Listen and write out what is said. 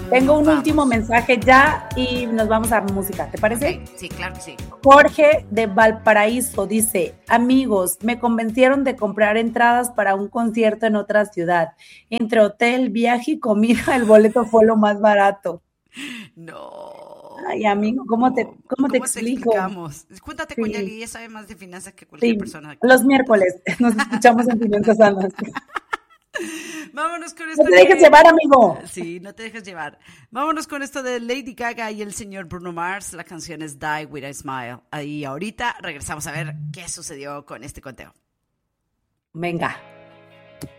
Tengo un Vamos. último mensaje ya y nos vamos a música, ¿te parece? Okay, sí, claro que sí. Jorge de Valparaíso dice, amigos, me convencieron de comprar entradas para un concierto en otra ciudad. Entre hotel, viaje y comida, el boleto fue lo más barato. No, Ay, pero amigo, ¿cómo te ¿cómo te explico? explicamos? Júntate con Yali, Sí, ella sabe más de finanzas que cualquier sí. persona que Los juntas. miércoles nos escuchamos en Finanzas Sanas. Vámonos con No esto te dejes que... llevar, amigo. Sí, no te dejes llevar. Vámonos con esto de Lady Gaga y el señor Bruno Mars. La canción es Die With a Smile. Ahí ahorita regresamos a ver qué sucedió con este conteo. Venga.